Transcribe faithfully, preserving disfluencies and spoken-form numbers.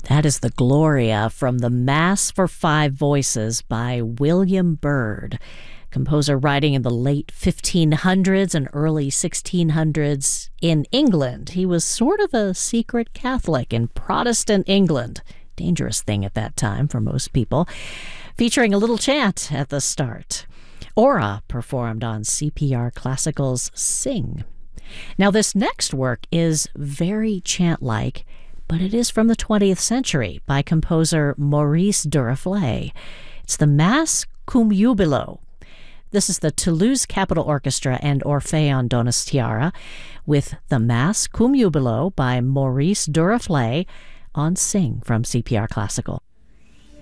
That is the Gloria from the Mass for Five Voices by William Byrd, composer writing in the late fifteen hundreds and early sixteen hundreds in England. He was sort of a secret Catholic in Protestant England. Dangerous thing at that time for most people. Featuring a little chant at the start. Aura performed on C P R Classical's Sing. Now, this next work is very chant-like, but it is from the twentieth century by composer Maurice Duruflé. It's the Mass Cum Jubilo. This is the Toulouse Capitol Orchestra and Orpheon Donostiara with the Mass Cum Jubilo by Maurice Duruflé on Sing from C P R Classical.